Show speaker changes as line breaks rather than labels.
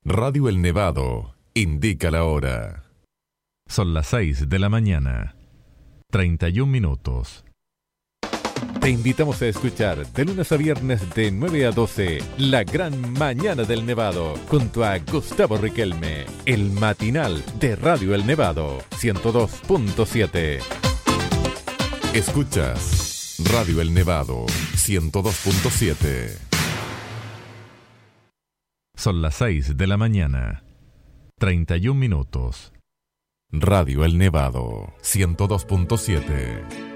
Radio El Nevado indica la hora.
Son las 6 de la mañana, 31 minutos.
Te invitamos a escuchar de lunes a viernes de 9 a 12 La Gran Mañana del Nevado junto a Gustavo Riquelme, el matinal de Radio El Nevado 102.7. Escuchas Radio El Nevado 102.7.
Son las 6 de la mañana, 31 minutos.
Radio El Nevado 102.7.